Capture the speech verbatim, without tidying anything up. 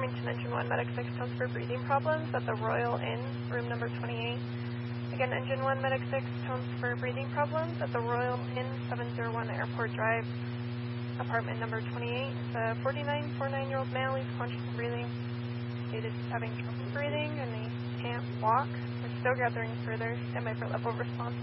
Farmington Engine one, Medic six, tones for breathing problems at the Royal Inn, room number twenty-eight. Again, Engine one, Medic six, tones for breathing problems at the Royal Inn, seven oh one Airport Drive, apartment number twenty-eight. It's a forty-nine, forty-nine-year-old male. He's conscious of breathing. Stated he's having trouble breathing and he can't walk. We're still gathering further. Stand by for level response.